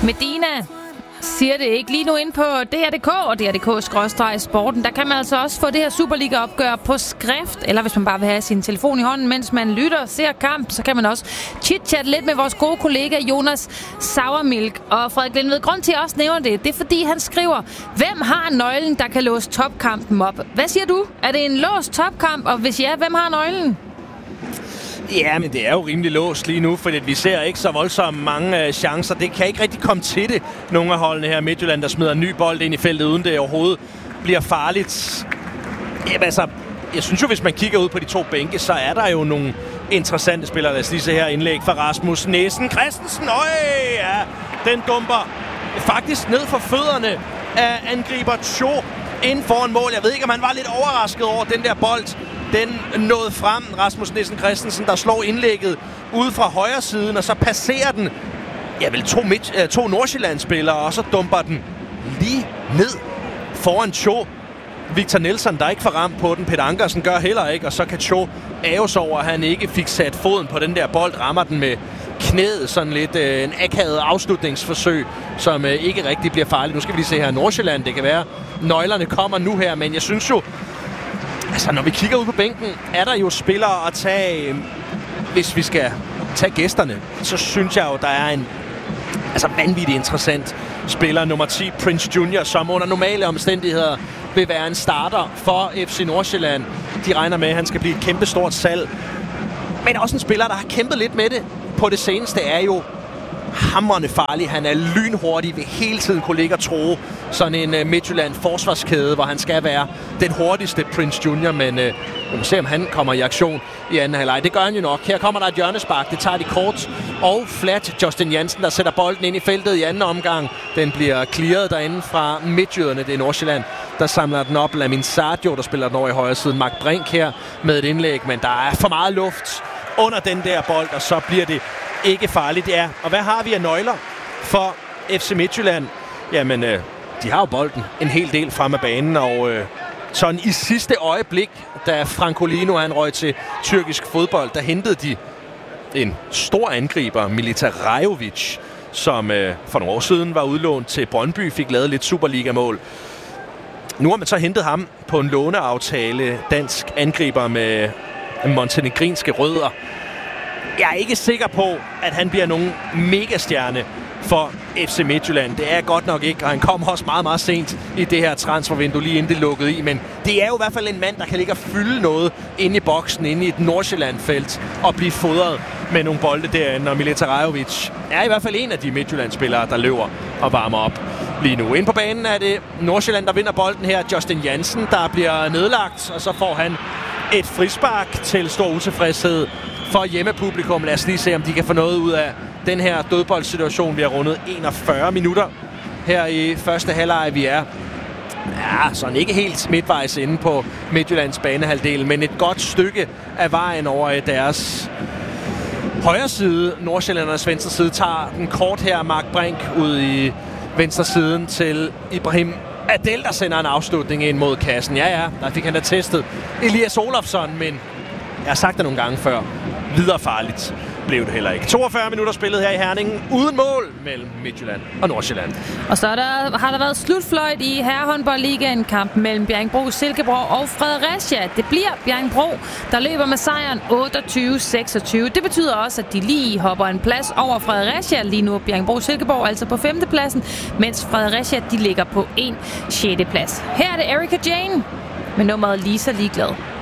Medina siger det ikke lige nu ind på DR.dk og DR.dk/sporten. Der kan man altså også få det her Superliga-opgør på skrift, eller hvis man bare vil have sin telefon i hånden, mens man lytter og ser kamp, så kan man også chit-chat lidt med vores gode kollega Jonas Sauermilk. Og Frederik Lindved, grund til at jeg også nævner det er fordi han skriver, hvem har nøglen, der kan låse topkampen op? Hvad siger du? Er det en låst topkamp, og hvis ja, hvem har nøglen? Ja, men det er jo rimelig låst lige nu, fordi vi ser ikke så voldsomt mange chancer. Det kan ikke rigtig komme til det, nogle af holdene her. Midtjylland, der smider en ny bold ind i feltet, uden det overhovedet bliver farligt. Jamen altså, jeg synes jo, hvis man kigger ud på de to bænke, så er der jo nogle interessante spillere. Lad os lige se her indlæg fra Rasmus Nielsen Christensen. Ja, den dumper faktisk ned for fødderne af angriber Cho ind foran mål. Jeg ved ikke, om han var lidt overrasket over den der bold. Den nåede frem, Rasmus Nielsen Christensen, der slår indlægget ude fra højre siden, og så passerer den to Nordsjælland-spillere, og så dumper den lige ned foran Cho. Victor Nielsen, der ikke får ramt på den, Peter Ankersen gør heller ikke, og så kan Cho æves over, at han ikke fik sat foden på den der bold, rammer den med knæet, sådan lidt en akavet afslutningsforsøg, som ikke rigtig bliver farligt. Nu skal vi lige se her Nordsjælland, det kan være, nøglerne kommer nu her, men jeg synes jo, altså, når vi kigger ud på bænken, er der jo spillere at tage, hvis vi skal tage gæsterne, så synes jeg jo, der er en vanvittigt interessant spiller, nummer 10, Prince Junior, som under normale omstændigheder vil være en starter for FC Nordsjælland. De regner med, at han skal blive et kæmpestort salg. Men også en spiller, der har kæmpet lidt med det på det seneste, er jo hamrende farlig. Han er lynhurtig, vil hele tiden kunne ligge og tro sådan en Midtjylland forsvarskæde, hvor han skal være den hurtigste Prince Junior, men vi må se, om han kommer i aktion i anden halvleg. Det gør han jo nok. Her kommer der et hjørnespark. Det tager de kort og flat. Justin Jansen, der sætter bolden ind i feltet i anden omgang. Den bliver clearet derinde fra midtjyderne. Det er Nordsjælland, der samler den op. Lamin Sardio, der spiller den over i højre side. Mark Brink her med et indlæg, men der er for meget luft under den der bold, og så bliver det ikke farligt. Ja, og hvad har vi af nøgler for FC Midtjylland? Jamen, de har jo bolden en hel del frem af banen, og sådan i sidste øjeblik, da Francolino han røg til tyrkisk fodbold, der hentede de en stor angriber, Milita Rajovic, som for nogle år siden var udlånt til Brøndby, fik lavet lidt Superliga-mål. Nu har man så hentet ham på en låneaftale, dansk angriber med montenegrinske rødder. Jeg er ikke sikker på, at han bliver nogen megastjerne for FC Midtjylland. Det er godt nok ikke, og han kommer også meget, meget sent i det her transfervindue, lige inden det lukkede i. Men det er jo i hvert fald en mand, der kan ligge og fylde noget inde i boksen, inde i et Nordsjælland-felt, og blive fodret med nogle bolde derinde. Og Milita Rajovic er i hvert fald en af de Midtjylland-spillere, der løber og varmer op lige nu. Inde på banen er det Nordsjælland, der vinder bolden her. Justin Jansen, der bliver nedlagt, og så får han et frispark til stor utilfredshed for hjemmepublikum. Lad os lige se, om de kan få noget ud af den her dødboldsituation. Vi har rundet 41 minutter her i første halvleg. Vi er sådan ikke helt midtvejs inde på Midtjyllands banehalvdel, men et godt stykke af vejen over deres højre side. Nordsjællandernes venstre side tager den kort her. Mark Brink ud i venstre siden til Ibrahim Adel, der sender en afslutning ind mod kassen. Ja, der fik han da testet Elias Olofsson, men jeg har sagt det nogle gange før. Videre farligt blev det heller ikke. 42 minutter spillet her i Herning uden mål mellem Midtjylland og Nordsjælland. Og så har der været slutfløjt i herrehåndboldligaen, kampen mellem Bjerringbro, Silkeborg og Fredericia. Det bliver Bjerringbro, der løber med sejren 28-26. Det betyder også, at de lige hopper en plads over Fredericia. Lige nu er Bjerringbro Silkeborg altså på 5. pladsen, mens Fredericia de ligger på en 6. plads. Her er det Erika Jane med nummeret Lisa Ligeglad.